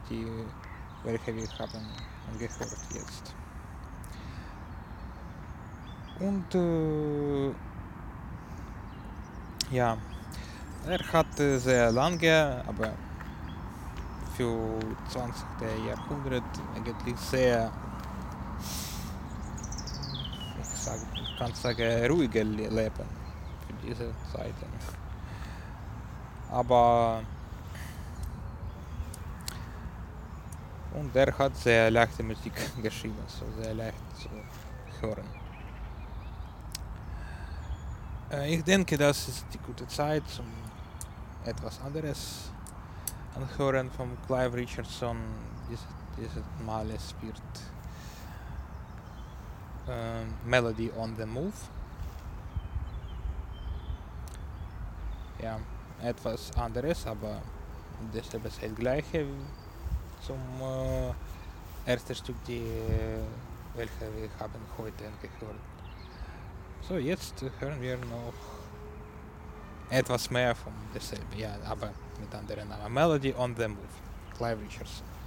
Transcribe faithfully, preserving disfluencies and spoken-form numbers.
die welche wir haben gehört jetzt. Und äh, ja, er hat äh, sehr lange, aber für zwanzigsten Jahrhundert eigentlich sehr, ich, sag, ich kann sagen, ruhige Leben für diese Zeiten. Aber und er hat sehr leichte Musik geschrieben, so sehr leicht zu hören. Äh, ich denke, das ist die gute Zeit zum etwas anderes anhören von Clive Richardson. Dieses, dieses Mal es wird äh, Melody on the Move. Ja, etwas anderes, aber dasselbe ist das gleiche zum äh, ersten Stück, die, welche wir haben heute gehört. So, jetzt hören wir noch etwas mehr von dasselbe, ja, aber mit anderen Namen. Melody on the Move, Clive Richardson.